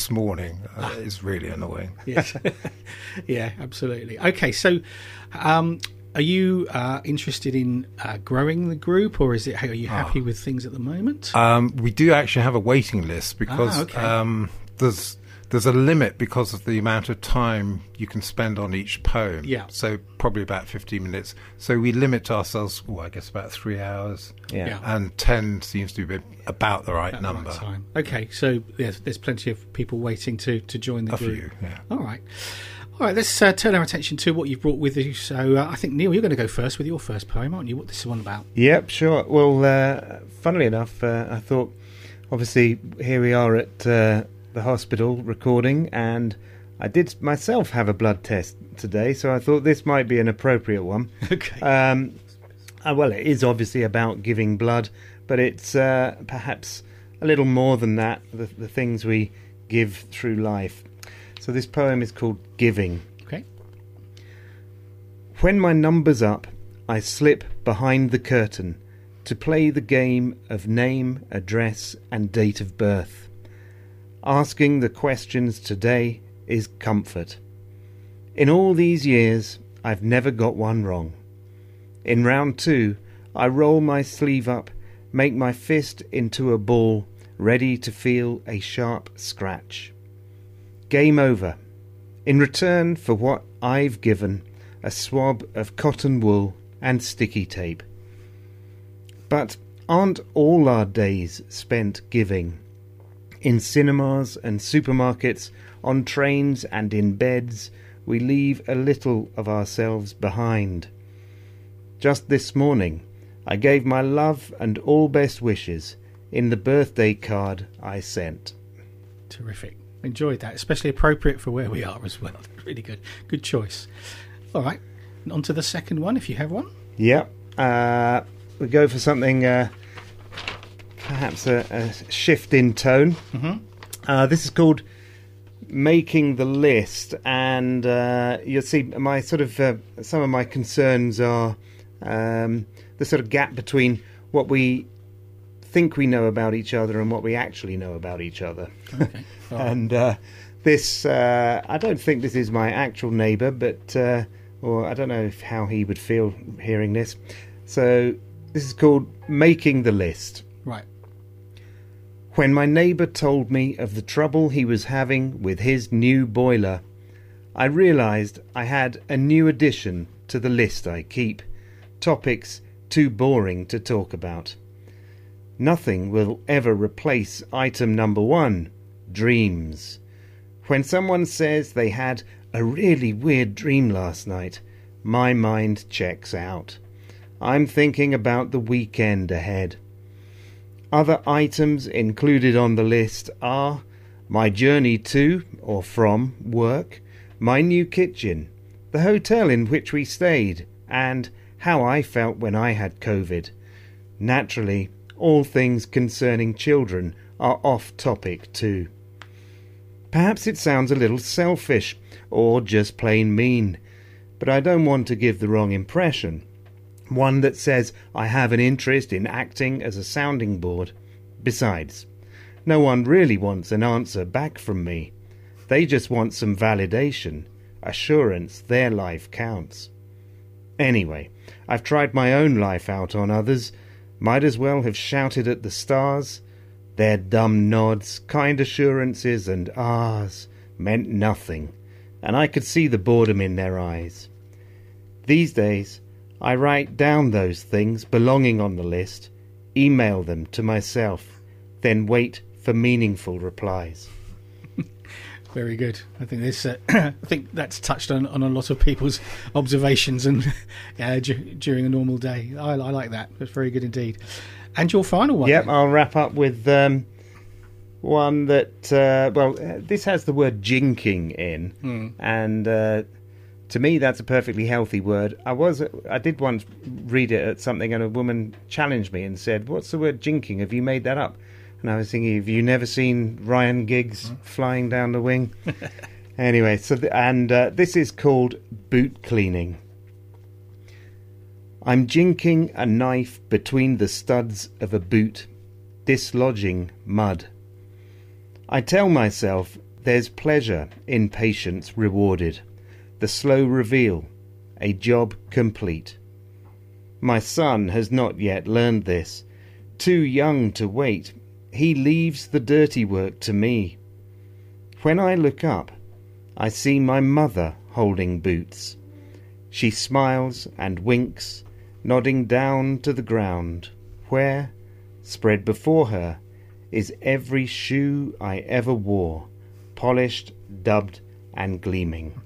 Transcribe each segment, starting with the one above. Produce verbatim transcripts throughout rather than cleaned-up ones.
this morning uh, ah. is really annoying. Yes. Yeah, absolutely. Okay, so um, are you uh, interested in uh, growing the group, or is it? Are you happy oh. with things at the moment? Um, we do actually have a waiting list because ah, okay. um, there's there's a limit because of the amount of time you can spend on each poem. Yeah. So probably about fifteen minutes. So we limit ourselves, well, I guess about three hours. Yeah. yeah. And ten seems to be about the right At number. The right time. Okay, so there's, there's plenty of people waiting to, to join the a group. Few, yeah. All right. All right, let's uh, turn our attention to what you've brought with you. So uh, I think, Neil, you're going to go first with your first poem, aren't you? What this is one about? Yep, sure. Well, uh, funnily enough, uh, I thought, obviously, here we are at uh, the hospital recording, and I did myself have a blood test today, so I thought this might be an appropriate one. Okay. Um, uh, well, it is obviously about giving blood, but it's uh, perhaps a little more than that, the, the things we give through life. So this poem is called Giving. Okay. When my number's up, I slip behind the curtain to play the game of name, address, and date of birth. Asking the questions today is comfort. In all these years, I've never got one wrong. In round two, I roll my sleeve up, make my fist into a ball, ready to feel a sharp scratch. Game over. In return for what I've given, a swab of cotton wool and sticky tape. But aren't all our days spent giving? In cinemas and supermarkets, on trains and in beds, we leave a little of ourselves behind. Just this morning, I gave my love and all best wishes in the birthday card I sent. Terrific. Enjoyed that, especially appropriate for where we are as well. Really good. Good choice. All right, on to the second one, if you have one. Yep. Uh, we go for something, uh, perhaps a, a shift in tone. Mm-hmm. Uh, this is called Making the List, and uh, you'll see my sort of uh, some of my concerns are um, the sort of gap between what we think we know about each other and what we actually know about each other. Okay. Right. And uh, this, uh, I don't think this is my actual neighbour, but uh, or I don't know if, how he would feel hearing this. So this is called Making the List. Right. When my neighbour told me of the trouble he was having with his new boiler, I realised I had a new addition to the list I keep. Topics too boring to talk about. Nothing will ever replace item number one, dreams. When someone says they had a really weird dream last night, my mind checks out. I'm thinking about the weekend ahead. Other items included on the list are my journey to or from work, my new kitchen, the hotel in which we stayed, and how I felt when I had COVID. Naturally, all things concerning children are off topic too. Perhaps it sounds a little selfish or just plain mean, but I don't want to give the wrong impression. One that says I have an interest in acting as a sounding board. Besides, no one really wants an answer back from me. They just want some validation, assurance their life counts. Anyway, I've tried my own life out on others. Might as well have shouted at the stars. Their dumb nods, kind assurances, and ahs meant nothing, and I could see the boredom in their eyes. These days, I write down those things belonging on the list, email them to myself, then wait for meaningful replies. Very good. I think this. Uh, I think that's touched on, on a lot of people's observations and uh, d- during a normal day. I, I like that. That's very good indeed. And your final one. Yep, then? I'll wrap up with um, one that. Uh, well, uh, this has the word jinking in, mm. and uh, to me, that's a perfectly healthy word. I was. I did once read it at something, and a woman challenged me and said, "What's the word jinking? Have you made that up?" And I was thinking, have you never seen Ryan Giggs mm. flying down the wing? Anyway, so the, and uh, this is called boot cleaning. I'm jinking a knife between the studs of a boot, dislodging mud. I tell myself There's pleasure in patience rewarded, the slow reveal, a job complete. My son has not yet learned this, too young to wait, he leaves the dirty work to me. When I look up, I see my mother holding boots. She smiles and winks, nodding down to the ground, where, spread before her, is every shoe I ever wore, polished, dubbed, and gleaming.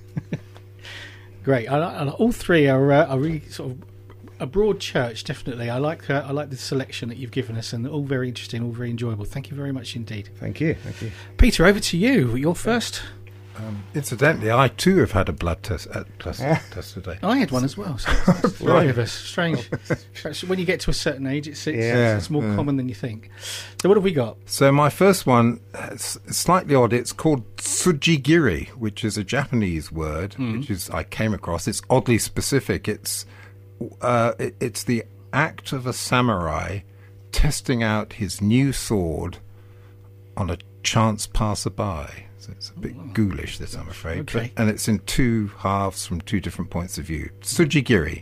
Great. I, I, all three are, uh, are really sort of a broad church, definitely. I like uh, I like the selection that you've given us, and all very interesting, all very enjoyable. Thank you very much indeed. Thank you. Thank you. Peter, over to you. You're first. Um, incidentally, I too have had a blood test, uh, test, test today. I had one as well. So it's three of us. Strange. Perhaps when you get to a certain age, it's it's, Yeah. it's more Yeah. common than you think. So what have we got? So my first one, is slightly odd. It's called tsujigiri, which is a Japanese word, which is I came across. It's oddly specific. It's uh, it, it's the act of a samurai testing out his new sword on a chance passerby. So it's a bit ghoulish, this, I'm afraid. Okay. But, and it's in two halves from two different points of view. Tsujigiri.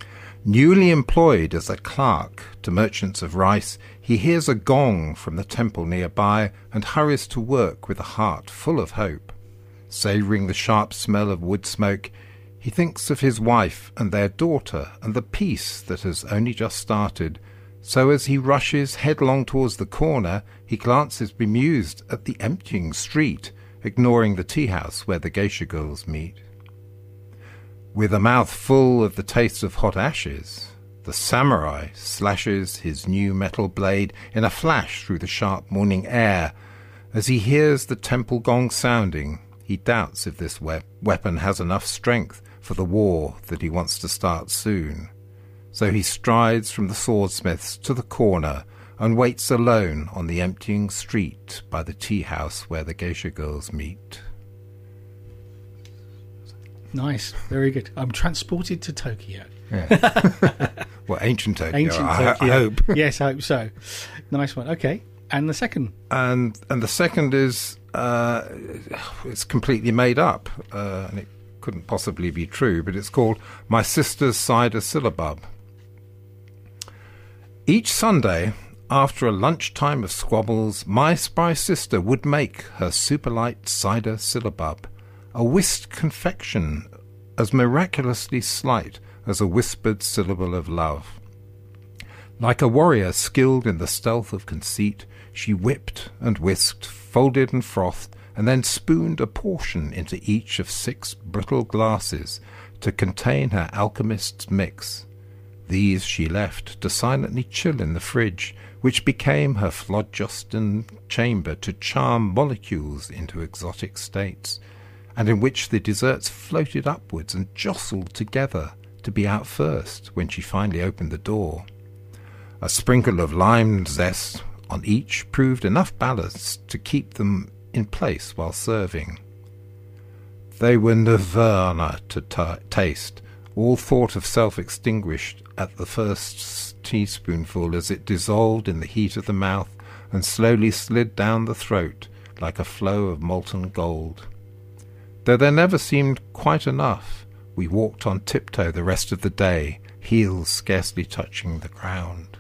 Newly employed as a clerk to merchants of rice, he hears a gong from the temple nearby and hurries to work with a heart full of hope. Savouring the sharp smell of wood smoke, he thinks of his wife and their daughter and the peace that has only just started. So as he rushes headlong towards the corner, he glances bemused at the emptying street, ignoring the tea house where the geisha girls meet. With a mouth full of the taste of hot ashes, the samurai slashes his new metal blade in a flash through the sharp morning air. As he hears the temple gong sounding, he doubts if this we- weapon has enough strength for the war that he wants to start soon. So he strides from the swordsmith's to the corner and waits alone on the emptying street by the tea house where the geisha girls meet. Nice. Very good. I'm transported to Tokyo. Well, ancient Tokyo, Ancient I, Tokyo. I hope. Yes, I hope so. Nice one. Okay. And the second? And and the second is uh, it's completely made up, uh, and it couldn't possibly be true, but it's called My Sister's Cider Syllabub. Each Sunday, after a lunchtime of squabbles, my spry sister would make her superlight cider syllabub, a whisked confection as miraculously slight as a whispered syllable of love. Like a warrior skilled in the stealth of conceit, she whipped and whisked, folded and frothed, and then spooned a portion into each of six brittle glasses to contain her alchemist's mix. These she left to silently chill in the fridge, which became her phlogiston chamber to charm molecules into exotic states, and in which the desserts floated upwards and jostled together to be out first when she finally opened the door. A sprinkle of lime zest on each proved enough ballast to keep them in place while serving. They were nirvana to ta taste. All thought of self extinguished at the first teaspoonful as it dissolved in the heat of the mouth and slowly slid down the throat like a flow of molten gold. Though there never seemed quite enough, we walked on tiptoe the rest of the day, heels scarcely touching the ground.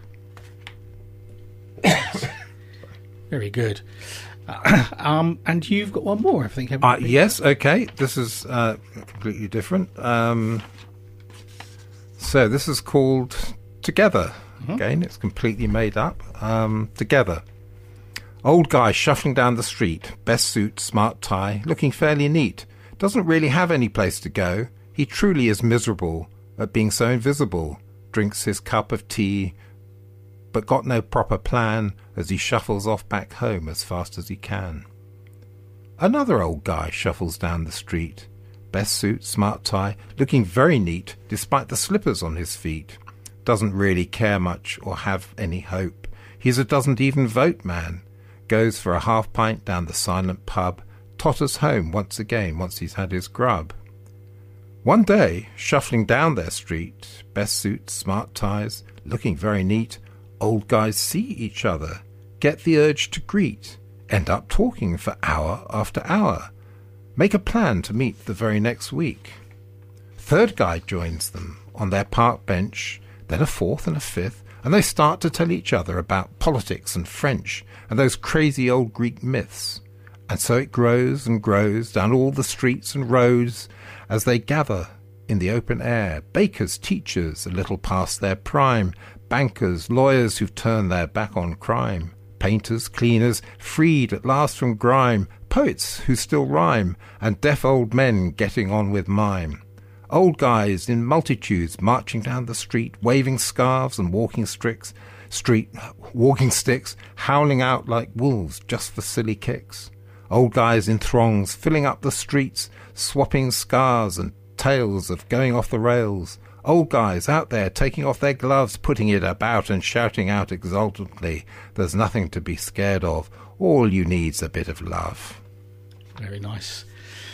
Very good. Uh, um, and you've got one more, I think. haven't Uh, you? yes, okay. This is uh, completely different. Um, so this is called Together. Mm-hmm. Again, it's completely made up. Um, Together. Old guy shuffling down the street, best suit, smart tie, looking fairly neat. Doesn't really have any place to go. He truly is miserable at being so invisible. Drinks his cup of tea, but got no proper plan as he shuffles off back home as fast as he can. Another old guy shuffles down the street. Best suit, smart tie, looking very neat despite the slippers on his feet. Doesn't really care much or have any hope. He's a doesn't even vote man. Goes for a half pint down the silent pub. Totters home once again once he's had his grub. One day, shuffling down their street, best suits, smart ties, looking very neat, old guys see each other, get the urge to greet, end up talking for hour after hour. Make a plan to meet the very next week. Third guy joins them on their park bench, then a fourth and a fifth, and they start to tell each other about politics and French and those crazy old Greek myths. And so it grows and grows down all the streets and roads as they gather in the open air. Bakers, teachers, a little past their prime, bankers, lawyers who've turned their back on crime, painters, cleaners, freed at last from grime, poets who still rhyme, and deaf old men getting on with mime. Old guys in multitudes marching down the street, waving scarves and walking sticks, street walking sticks, howling out like wolves just for silly kicks. Old guys in throngs filling up the streets, swapping scars and tales of going off the rails. Old guys out there taking off their gloves, putting it about and shouting out exultantly, "There's nothing to be scared of. All you need's a bit of love." Very nice.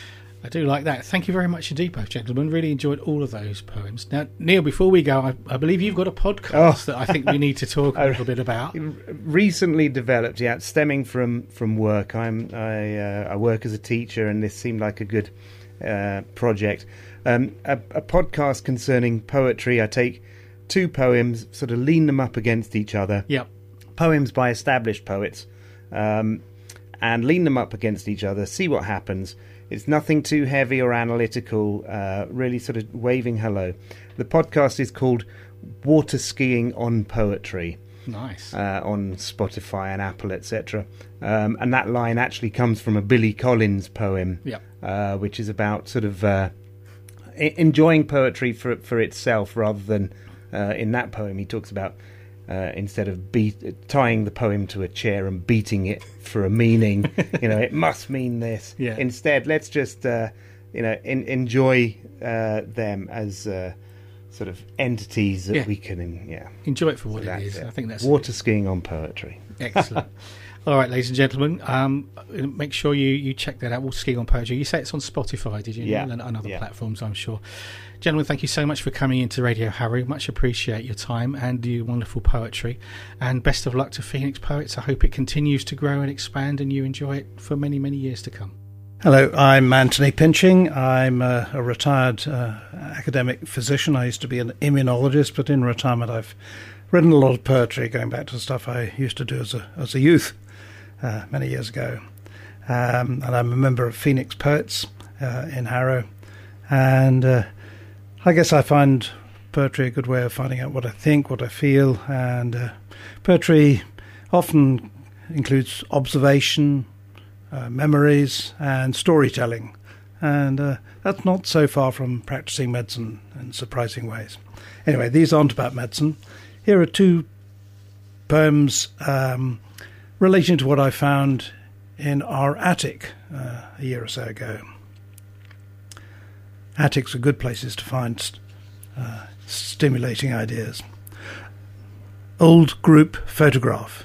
I do like that. Thank you very much indeed, both gentlemen. Really enjoyed all of those poems. Now, Neil, before we go, I, I believe you've got a podcast oh. that I think we need to talk a little bit about. Recently developed, yeah, stemming from, from work. I'm I, uh, I work as a teacher, and this seemed like a good uh, project. Um, a, a podcast concerning poetry. I take two poems, sort of lean them up against each other. Yep. Poems by established poets, um, and lean them up against each other. See what happens. It's nothing too heavy or analytical, uh, really sort of waving hello. The podcast is called Water Skiing on Poetry. Nice. Uh, on Spotify and Apple, et cetera. Um, and that line actually comes from a Billy Collins poem, yep. uh, which is about sort of uh, enjoying poetry for for itself, rather than uh, in that poem he talks about Uh, instead of beat, tying the poem to a chair and beating it for a meaning, you know, it must mean this. Yeah. Instead, let's just, uh, you know, in, enjoy uh, them as uh, sort of entities that yeah. we can, in, yeah, enjoy it for what so it is. It. I think that's water skiing on poetry. Excellent. All right, ladies and gentlemen, um, make sure you, you check that out. Water Skiing on Poetry. You say it's on Spotify, did you? Yeah. And, and other yeah. platforms, I'm sure. Gentlemen, thank you so much for coming into Radio Harry. Much appreciate your time and your wonderful poetry. And best of luck to Phoenix Poets. I hope it continues to grow and expand and you enjoy it for many, many years to come. Hello, I'm Anthony Pinching. I'm a, a retired uh, academic physician. I used to be an immunologist, but in retirement I've written a lot of poetry, going back to stuff I used to do as a, as a youth uh, many years ago. Um, and I'm a member of Phoenix Poets uh, in Harrow. And uh, I guess I find poetry a good way of finding out what I think, what I feel, and uh, poetry often includes observation, uh, memories, and storytelling, and uh, that's not so far from practicing medicine in surprising ways. Anyway, these aren't about medicine. Here are two poems um, relating to what I found in our attic uh, a year or so ago. Attics are good places to find uh, stimulating ideas. Old group photograph.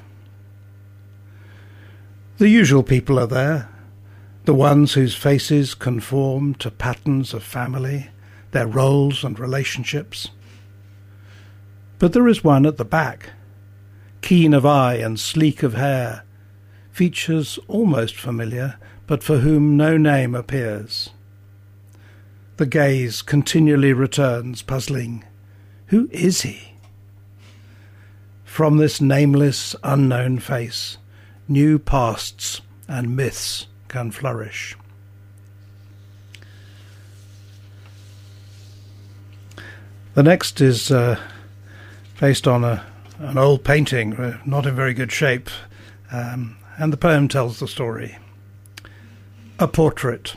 The usual people are there, the ones whose faces conform to patterns of family, their roles and relationships. But there is one at the back, keen of eye and sleek of hair, features almost familiar, but for whom no name appears. The gaze continually returns, puzzling. Who is he? From this nameless, unknown face, new pasts and myths can flourish. The next is uh, based on a, an old painting, uh, not in very good shape, um, and the poem tells the story. A portrait.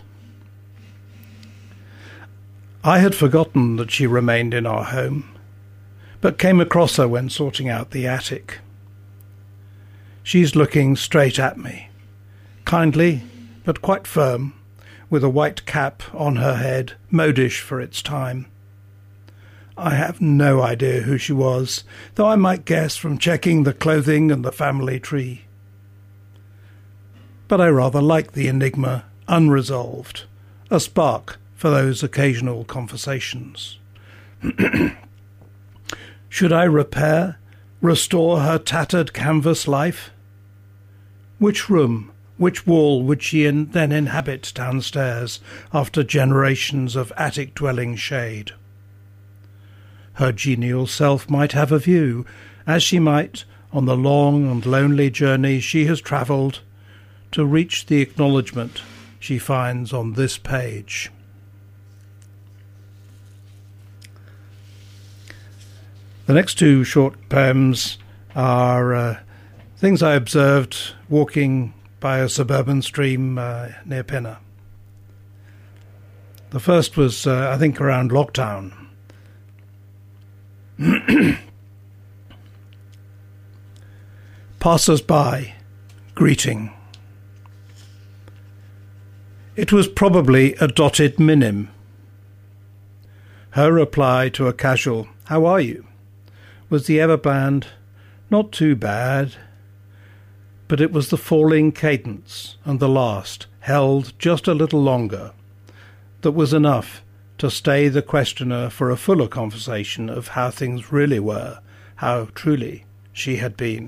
I had forgotten that she remained in our home, but came across her when sorting out the attic. She's looking straight at me, kindly but quite firm, with a white cap on her head, modish for its time. I have no idea who she was, though I might guess from checking the clothing and the family tree. But I rather like the enigma unresolved, a spark for those occasional conversations. Should I repair, restore her tattered canvas life? Which room Which wall would she in, then inhabit downstairs after generations of attic-dwelling shade? Her genial self might have a view, as she might, on the long and lonely journey she has travelled, to reach the acknowledgement she finds on this page. The next two short poems are uh, things I observed walking by a suburban stream uh, near Pinner. The first was, uh, I think, around lockdown. Passers-by, greeting. It was probably a dotted minim. Her reply to a casual, "How are you?" was the ever bland, "Not too bad." But it was the falling cadence, and the last, held just a little longer, that was enough to stay the questioner for a fuller conversation of how things really were, how truly she had been.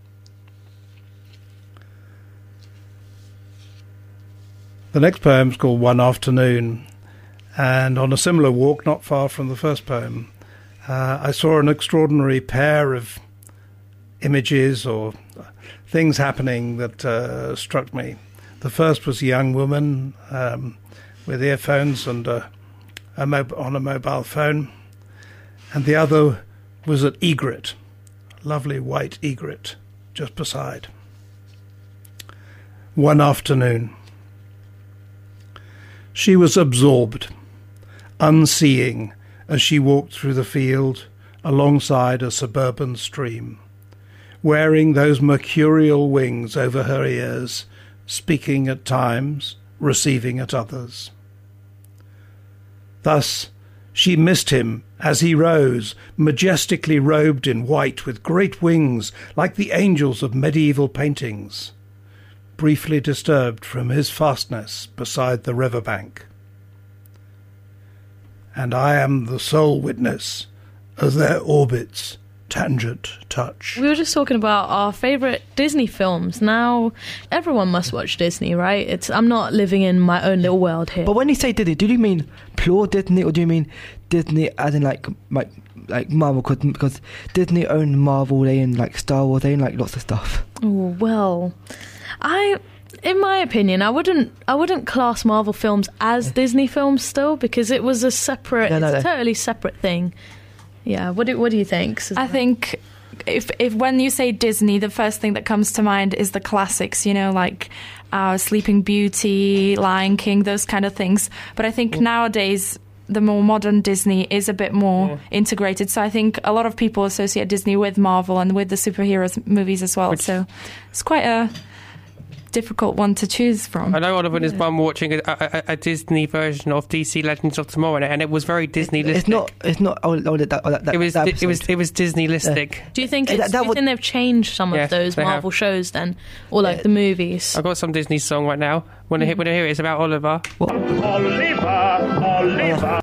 The next poem is called One Afternoon, and on a similar walk not far from the first poem, uh, I saw an extraordinary pair of images or things happening that uh, struck me. The first was a young woman um, with earphones and a, a mob- on a mobile phone, and the other was an egret, a lovely white egret, just beside. One afternoon. She was absorbed, unseeing, as she walked through the field alongside a suburban stream, wearing those mercurial wings over her ears, speaking at times, receiving at others. Thus she missed him as he rose, majestically robed in white with great wings like the angels of medieval paintings, briefly disturbed from his fastness beside the riverbank. And I am the sole witness of their orbits tangent touch. We were just talking about our favourite Disney films. Now everyone must watch Disney, right? It's I'm not living in my own little world here. But when you say Disney, do you mean pure Disney, or do you mean Disney as in like like like Marvel? Because Disney own Marvel, they own like Star Wars, they own like lots of stuff. Oh well, I, in my opinion, I wouldn't I wouldn't class Marvel films as Disney films still, because it was a separate, no, no, it's no. a totally separate thing. Yeah, what do what do you think? I think if if when you say Disney, the first thing that comes to mind is the classics, you know, like uh, Sleeping Beauty, Lion King, those kind of things. But I think yeah. nowadays the more modern Disney is a bit more yeah. integrated. So I think a lot of people associate Disney with Marvel and with the superheroes movies as well. Which, so it's quite a difficult one to choose from. I know Oliver and his mum were watching a, a, a Disney version of D C Legends of Tomorrow, and it was very Disney-listic. It's not. It's not. Oh, oh, that, oh, that, that, it was. that it was. It was Disney-listic. Yeah. Do you think? It's, that, that do you would, think they've changed some yeah, of those Marvel have. shows then, or like yeah. the movies? I've got some Disney song right now. When mm-hmm. I, when I hear it, it's about Oliver. What? Oliver, Oliver.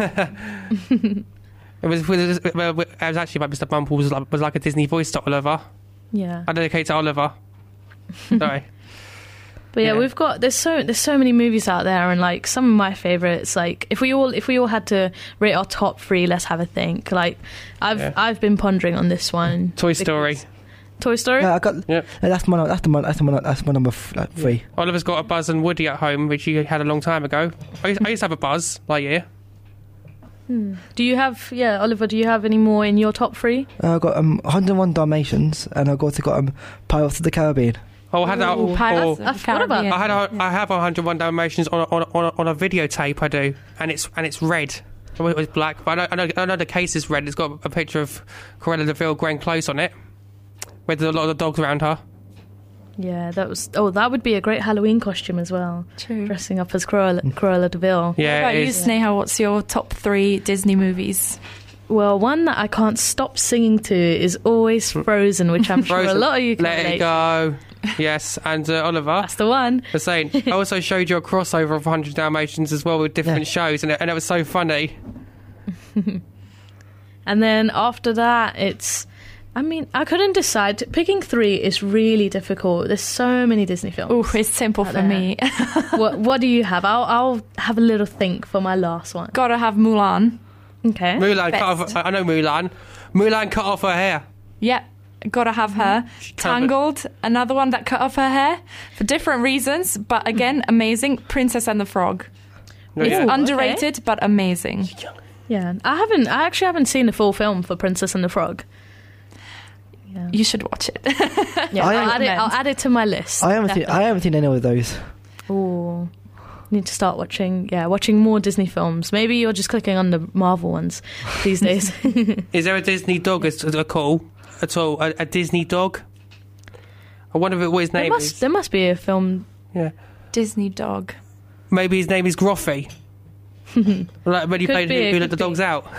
It was. It was, it was actually about Mister Bumble was like, was like a Disney voice to Oliver. Yeah. I dedicate to Oliver. Sorry. But yeah, yeah, we've got there's so there's so many movies out there, and like some of my favourites. Like if we all if we all had to rate our top three, let's have a think. Like I've yeah. I've been pondering on this one. Toy Story. Toy Story. No, I got. Yep. No, that's my that's the one that's my that's my number f- like three. Yeah. Oliver's got a Buzz and Woody at home, which he had a long time ago. I used, I used to have a Buzz Lightyear. Hmm. Do you have yeah, Oliver? Do you have any more in your top three? Uh, I've got um, one hundred and one Dalmatians, and I've also got um, Pirates of the Caribbean. Oh, I had that. Ooh, Pirates oh, of the Caribbean. I had. A, I have one hundred and one Dalmatians on a, on a, on, a, on a videotape. I do, and it's and it's red. It was black, but I know, I know, I know the case is red. It's got a picture of Cruella de Vil, Glenn Close on it, with a lot of dogs around her. Yeah, that was. Oh, that would be a great Halloween costume as well. True. Dressing up as Cruella, Cruella de Vil. Yeah. What about you, is. Sneha? What's your top three Disney movies? Well, one that I can't stop singing to is always Frozen, which I'm sure Frozen. a lot of you can Let relate. It Go. Yes, and uh, Oliver. That's the one. The same. I also showed you a crossover of one hundred Dalmatians as well with different Yeah. shows, and it, and it was so funny. And then after that, it's I mean, I couldn't decide. Picking three is really difficult. There's so many Disney films. Oh, it's simple out for there. me. what What do you have? I'll I'll have a little think for my last one. Gotta have Mulan. Okay. Mulan cut Best. off. I know Mulan. Mulan cut off her hair. Yeah, gotta have her. covered. Tangled, another one that cut off her hair for different reasons, but again, amazing. Princess and the Frog. It's Yeah. Ooh, underrated, okay. but amazing. Yeah, I haven't. I actually haven't seen the full film for Princess and the Frog. Yeah, You should watch it. yeah I I'll, add it, recommend. I'll add it to my list. I haven't seen. I haven't seen any of those. Oh, need to start watching. Yeah, watching more Disney films. Maybe you're just clicking on the Marvel ones these days. Is there a Disney dog at a call at all? A, a Disney dog? I wonder if what his there name must is. there must be a film. Yeah. Disney dog. Maybe his name is Gruffy. Like when you Could played be, Who could Let the be. Dogs Out.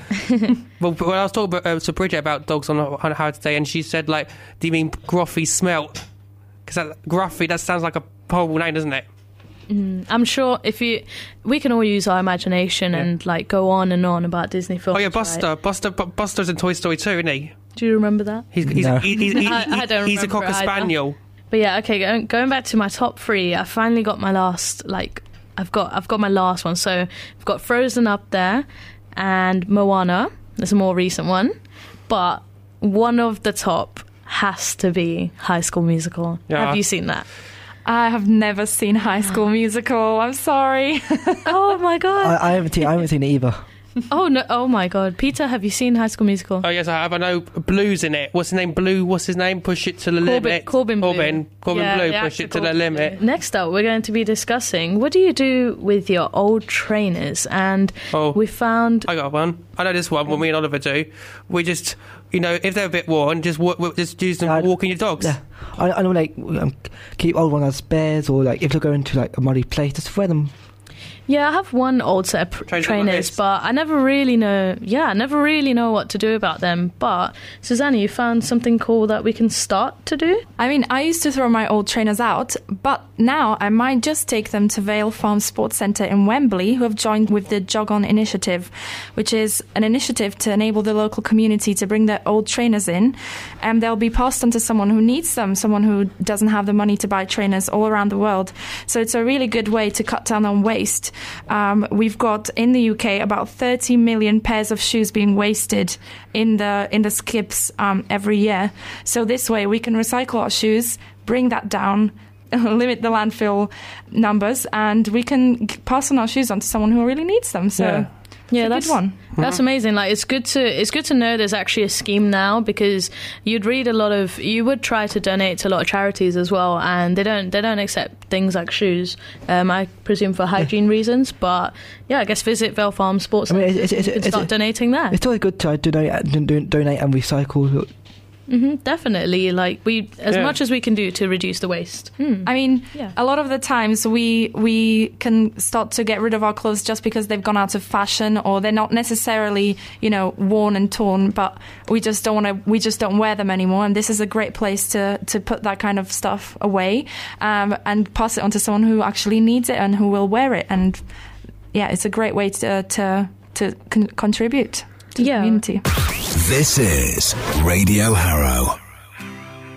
Well, when I was talking about, uh, to Bridget about dogs on, on How Today, and she said, like, do you mean Gruffy smelt? Because that, Gruffy, that sounds like a horrible name, doesn't it? Mm, I'm sure if you, we can all use our imagination Yeah. and like go on and on about Disney films. Oh, yeah, right? Buster. Buster Bu- Buster's in Toy Story two, isn't he? Do you remember that? He's, he's, No. he- he's, he- I- I he- don't he's a remember Cocker either. Spaniel. But yeah, okay. Going, going back to my top three, I finally got my last. Like, I've got, I've got my last one. So I've got Frozen up there, and Moana. That's a more recent one, but one of the top has to be High School Musical. Yeah. Have you seen that? I have never seen High School Musical. I'm sorry. Oh my god! I, I haven't seen. I haven't seen it either. oh no! Oh my god! Peter, have you seen High School Musical? Oh, yes, I have. I know Blue's in it. What's his name? Blue, what's his name? Push it to the Corbin, limit. Corbin Blue. Corbin, Corbin Yeah, Blue, the push actor it to the Corbin limit. Blue. Next up, we're going to be discussing what do you do with your old trainers, and Oh. we found. I got one. I know this one. What me and Oliver do, we just, you know, if they're a bit worn, just wa- wa- just use them Yeah, for walking your dogs. Yeah, I, I know. Like, um, keep old ones as spares, or like if they're going to like a muddy place, just wear them. Yeah, I have one old set of pr- Trainers like trainers, this. but I never really know. Yeah, I never really know what to do about them. But Susanna, you found something cool that we can start to do. I mean, I used to throw my old trainers out, but now I might just take them to Vale Farm Sports Centre in Wembley, who have joined with the Jog On initiative, which is an initiative to enable the local community to bring their old trainers in, and they'll be passed on to someone who needs them, someone who doesn't have the money to buy trainers all around the world. So it's a really good way to cut down on waste. Um, we've got in the U K about thirty million pairs of shoes being wasted in the in the skips um, every year. So this way we can recycle our shoes, bring that down, limit the landfill numbers, and we can g- pass on our shoes on to someone who really needs them. So Yeah. Yeah, it's a that's good one. That's amazing. Like, it's good to it's good to know there's actually a scheme now, because you'd read a lot of you would try to donate to a lot of charities as well, and they don't they don't accept things like shoes. Um, I presume for hygiene reasons, but yeah, I guess visit Vale Farm Sports. I mean, Centre it's- it's- and it's- start it's- donating there. It's always good to donate, donate, donate and recycle. hmm definitely, like we as Yeah. much as we can do to reduce the waste. I mean, Yeah. a lot of the times we we can start to get rid of our clothes just because they've gone out of fashion, or they're not necessarily, you know, worn and torn, but we just don't want to we just don't wear them anymore. And this is a great place to to put that kind of stuff away, um, and pass it on to someone who actually needs it and who will wear it. And yeah, it's a great way to to to con- contribute to Yeah. the community. This is Radio Harrow.